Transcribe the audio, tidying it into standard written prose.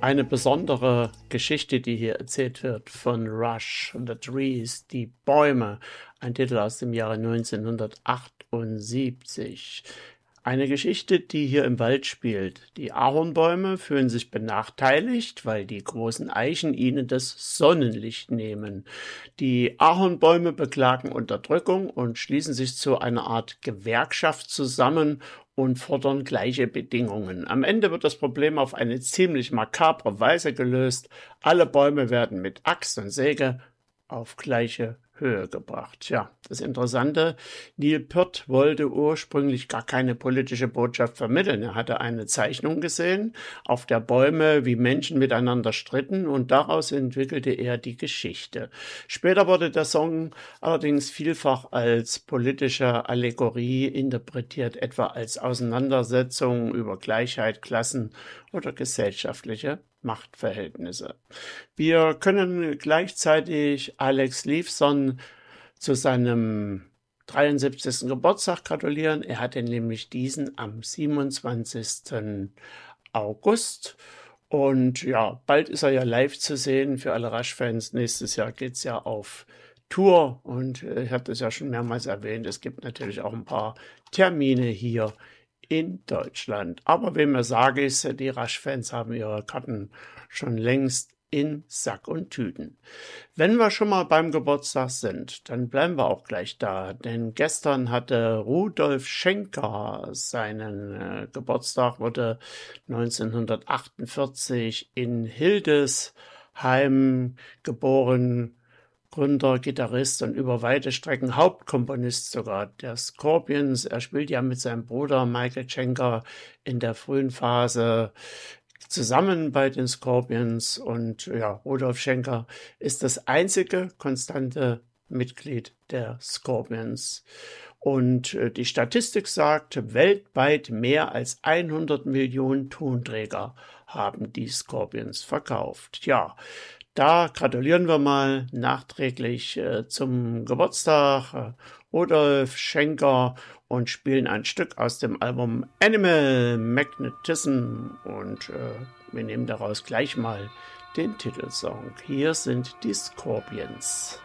Eine besondere Geschichte, die hier erzählt wird von Rush, The Trees, die Bäume, ein Titel aus dem Jahre 1978. Eine Geschichte, die hier im Wald spielt. Die Ahornbäume fühlen sich benachteiligt, weil die großen Eichen ihnen das Sonnenlicht nehmen. Die Ahornbäume beklagen Unterdrückung und schließen sich zu einer Art Gewerkschaft zusammen und fordern gleiche Bedingungen. Am Ende wird das Problem auf eine ziemlich makabre Weise gelöst. Alle Bäume werden mit Axt und Säge auf gleiche Höhe gebracht. Ja, das Interessante, Neil Peart wollte ursprünglich gar keine politische Botschaft vermitteln. Er hatte eine Zeichnung gesehen, auf der Bäume wie Menschen miteinander stritten, und daraus entwickelte er die Geschichte. Später wurde der Song allerdings vielfach als politische Allegorie interpretiert, etwa als Auseinandersetzung über Gleichheit, Klassen oder gesellschaftliche Machtverhältnisse. Wir können gleichzeitig Alex Lifeson zu seinem 73. Geburtstag gratulieren. Er hatte nämlich diesen am 27. August. Und ja, bald ist er ja live zu sehen für alle Rush-Fans. Nächstes Jahr geht's ja auf Tour. Und ich habe das ja schon mehrmals erwähnt. Es gibt natürlich auch ein paar Termine hier in Deutschland. Aber wem ich sage, ist, die Rush-Fans haben ihre Karten schon längst in Sack und Tüten. Wenn wir schon mal beim Geburtstag sind, dann bleiben wir auch gleich da, denn gestern hatte Rudolf Schenker seinen Geburtstag, wurde 1948 in Hildesheim geboren, Gründer, Gitarrist und über weite Strecken Hauptkomponist sogar der Scorpions. Er spielt ja mit seinem Bruder Michael Schenker in der frühen Phase zusammen bei den Scorpions, und ja, Rudolf Schenker ist das einzige konstante Mitglied der Scorpions. Und die Statistik sagt, weltweit mehr als 100 Millionen Tonträger haben die Scorpions verkauft. Ja, da gratulieren wir mal nachträglich zum Geburtstag Rudolf Schenker und spielen ein Stück aus dem Album Animal Magnetism, und wir nehmen daraus gleich mal den Titelsong. Hier sind die Scorpions.